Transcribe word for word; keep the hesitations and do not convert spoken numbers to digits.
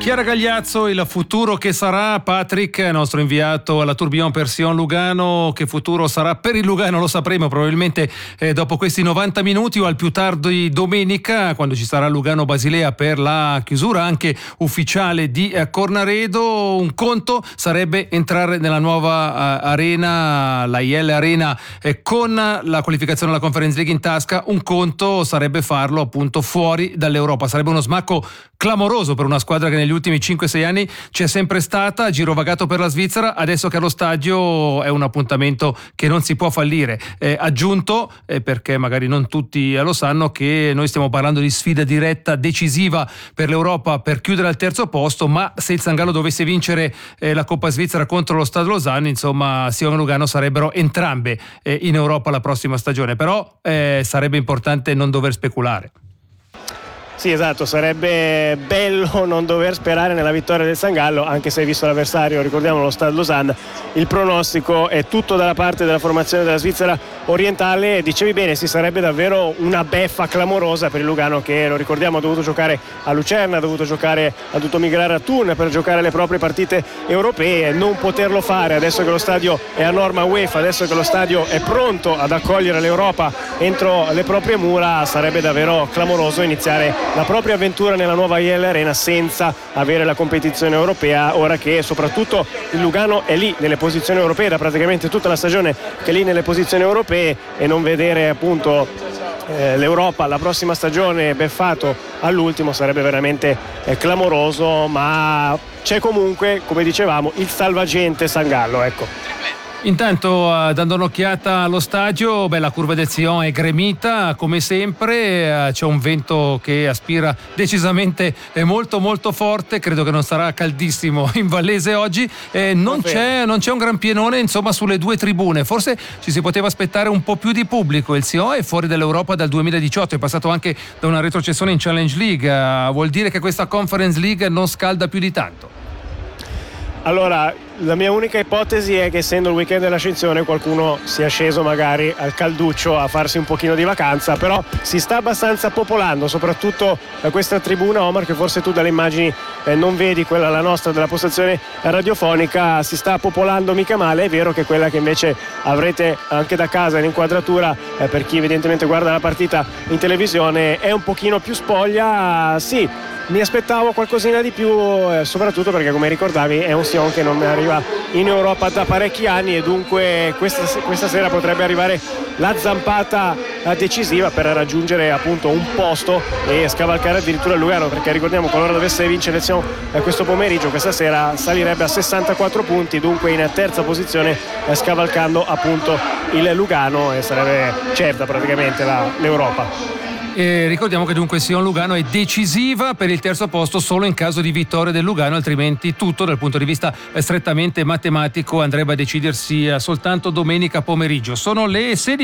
Chiara Gagliazzo, il futuro che sarà. Patrick, nostro inviato alla Tourbillon per Sion Lugano, che futuro sarà per il Lugano lo sapremo probabilmente eh, dopo questi novanta minuti o al più tardi domenica, quando ci sarà Lugano Basilea per la chiusura anche ufficiale di eh, Cornaredo. Un conto sarebbe entrare nella nuova eh, arena, la I L Arena, eh, con la qualificazione alla Conference League in tasca. Un conto sarebbe farlo appunto fuori dall'Europa. Sarebbe uno smacco clamoroso per una squadra che negli ultimi cinque sei anni c'è sempre stata, girovagato per la Svizzera. Adesso che allo stadio è un appuntamento che non si può fallire. Eh, aggiunto, eh, perché magari non tutti lo sanno, che noi stiamo parlando di sfida diretta decisiva per l'Europa per chiudere al terzo posto, ma se il San Gallo dovesse vincere eh, la Coppa Svizzera contro lo Stade Lausanne, insomma Sion e Lugano sarebbero entrambe eh, in Europa la prossima stagione. Però eh, sarebbe importante non dover speculare. Sì, esatto, sarebbe bello non dover sperare nella vittoria del San Gallo, anche se visto l'avversario, ricordiamo lo Stade Lausanne, il pronostico è tutto dalla parte della formazione della Svizzera orientale. Dicevi bene, sì, sarebbe davvero una beffa clamorosa per il Lugano, che lo ricordiamo ha dovuto giocare a Lucerna, ha dovuto giocare, ha dovuto migrare a Thun per giocare le proprie partite europee. Non poterlo fare adesso che lo stadio è a norma UEFA, adesso che lo stadio è pronto ad accogliere l'Europa entro le proprie mura, sarebbe davvero clamoroso iniziare la propria avventura nella nuova I L Arena senza avere la competizione europea, ora che soprattutto il Lugano è lì nelle posizioni europee da praticamente tutta la stagione, che è lì nelle posizioni europee, e non vedere appunto eh, l'Europa la prossima stagione beffato all'ultimo sarebbe veramente eh, clamoroso. Ma c'è comunque, come dicevamo, il salvagente San Gallo, ecco. Intanto, uh, dando un'occhiata allo stadio, beh, la curva del Sion è gremita come sempre, uh, c'è un vento che aspira decisamente eh, molto molto forte. Credo che non sarà caldissimo in Vallese oggi. Eh, non, c'è, non c'è un gran pienone insomma sulle due tribune, forse ci si poteva aspettare un po' più di pubblico. Il Sion è fuori dall'Europa dal duemiladiciotto, è passato anche da una retrocessione in Challenge League. Uh, vuol dire che questa Conference League non scalda più di tanto? Allora, la mia unica ipotesi è che, essendo il weekend dell'ascensione, qualcuno sia sceso magari al calduccio a farsi un pochino di vacanza, però si sta abbastanza popolando, soprattutto da questa tribuna, Omar, che forse tu dalle immagini eh, non vedi, quella la nostra della postazione radiofonica, si sta popolando mica male. È vero che quella che invece avrete anche da casa in inquadratura, eh, per chi evidentemente guarda la partita in televisione, è un pochino più spoglia. Sì, mi aspettavo qualcosina di più, eh, soprattutto perché, come ricordavi, è un Sion che non arriva in Europa da parecchi anni, e dunque questa, questa sera potrebbe arrivare la zampata decisiva per raggiungere appunto un posto e scavalcare addirittura il Lugano, perché ricordiamo, qualora dovesse vincere il Sion eh, questo pomeriggio, questa sera salirebbe a sessantaquattro punti, dunque in terza posizione, eh, scavalcando appunto il Lugano, e sarebbe certa praticamente la, l'Europa. E ricordiamo che dunque Sion Lugano è decisiva per il terzo posto solo in caso di vittoria del Lugano, altrimenti tutto dal punto di vista strettamente matematico andrebbe a decidersi soltanto domenica pomeriggio. Sono le sedici